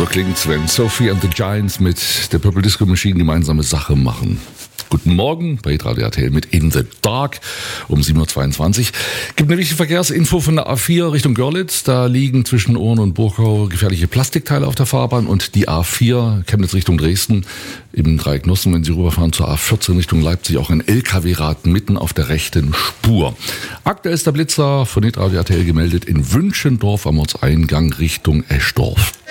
klingt's, wenn Sophie and the Giants mit der Purple Disco Machine gemeinsame Sache machen. Guten Morgen bei Radio RTL mit In the Dark um 7.22 Uhr. Gibt eine wichtige Verkehrsinfo von der A4 Richtung Görlitz. Da liegen zwischen Ohren und Burgau gefährliche Plastikteile auf der Fahrbahn und die A4 Chemnitz Richtung Dresden im Dreieck Nussen, wenn Sie rüberfahren zur A14 Richtung Leipzig, auch ein LKW-Rad mitten auf der rechten Spur. Aktuell ist der Blitzer von Radio RTL gemeldet in Wünschendorf am Ortseingang Richtung Eschdorf.